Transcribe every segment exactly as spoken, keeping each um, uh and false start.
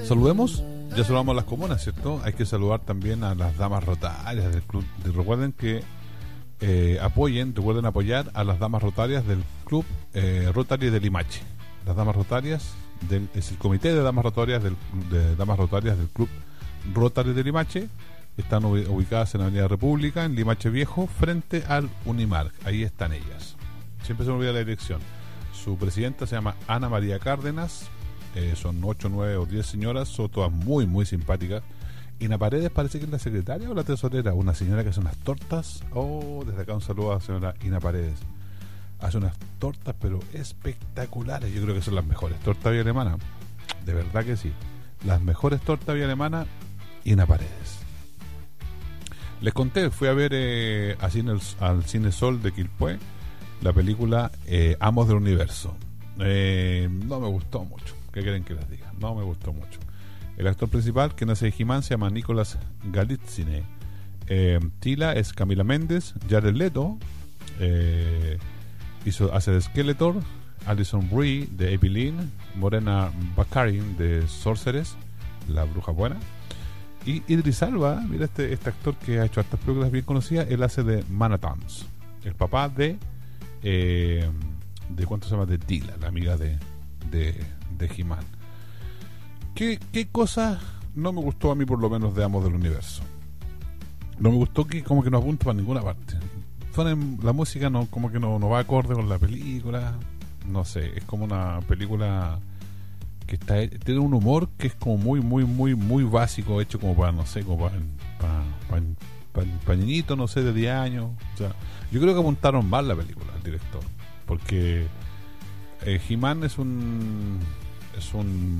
Saludemos, ya saludamos a las comunas, ¿cierto? Hay que saludar también a las damas rotarias del club. Recuerden que eh, apoyen, recuerden apoyar a las damas rotarias del club eh, Rotary de Limache. Las damas rotarias del, es el comité de damas rotarias del, de damas rotarias del club Rotary de Limache. Están ubicadas en la Avenida República, en Limache Viejo, frente al Unimark. Ahí están ellas. Siempre se me olvida la dirección. Su presidenta se llama Ana María Cárdenas. Eh, son ocho, nueve o diez señoras, son todas muy, muy simpáticas. Ina Paredes parece que es la secretaria o la tesorera, una señora que hace unas tortas. Oh, desde acá un saludo a la señora Ina Paredes. Hace unas tortas, pero espectaculares. Yo creo que son las mejores tortas vía alemana. De verdad que sí. Las mejores tortas vía alemana, Ina Paredes. Les conté, fui a ver eh, a Cine, al Cine Sol de Quilpué la película eh, Amos del Universo. Eh, no me gustó mucho. ¿Qué quieren que les diga? No me gustó mucho. El actor principal, que nace de He-Man, se llama Nicolás Galitzine. Eh, Tila es Camila Méndez. Jared Leto eh, hizo, hace de Skeletor. Alison Brie de Evelyn. Morena Baccarin de Sorceress, la bruja buena. Y Idris Elba, mira este, este actor que ha hecho estas películas bien conocidas. Él hace de Manhattan, el papá de eh, de ¿cuánto se llama? De Tila, la amiga de de, de He-Man. ¿Qué, ¿Qué cosa no me gustó a mí, por lo menos, de Amos del Universo? No me gustó que como que no apunta para ninguna parte. Suena, la música no como que no, no va acorde con la película. No sé, es como una película que está tiene un humor que es como muy, muy, muy, muy básico, hecho como para, no sé, como para, para, para, para, para niñitos, no sé, de diez años. O sea, yo creo que apuntaron mal la película, el director, porque eh, He-Man es un es un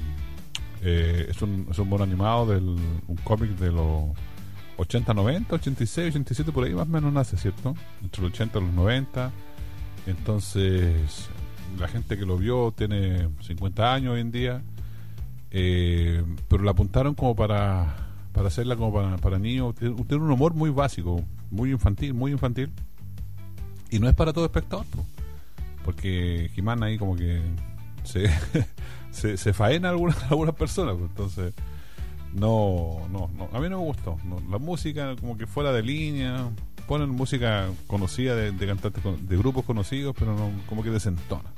eh, es un es un mono animado del un cómic de los ochenta, noventa, ochenta y seis, ochenta y siete, por ahí más o menos nace, ¿cierto? Entre los ochenta y los noventa. Entonces la gente que lo vio tiene cincuenta años hoy en día, eh, pero la apuntaron como para para hacerla como para, para niños. Tiene un humor muy básico, muy infantil, muy infantil, y no es para todo espectador, po, porque He-Man ahí como que se se, se faena a algunas, algunas personas, pues. Entonces no, no, no, a mí no me gustó, no, la música como que fuera de línea. Ponen música conocida de, de cantantes, de grupos conocidos, pero no, como que desentona.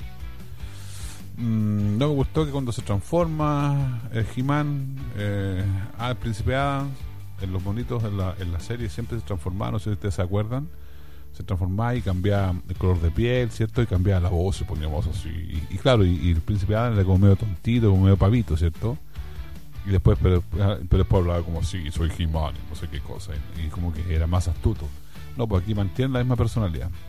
Mm, no me gustó que cuando se transforma el He-Man eh, al Príncipe Adams, en los monitos en la, en la serie siempre se transformaba, no sé si ustedes se acuerdan, se transformaba y cambiaba el color de piel, ¿cierto? Y cambiaba la voz, se ponía voz así. Y, y claro, y, y el Príncipe Adams era como medio tontito, como medio pavito, ¿cierto? Y después, pero, pero después hablaba como, sí, soy He-Man, no sé qué cosa, y, y como que era más astuto. No, pues aquí mantienen la misma personalidad.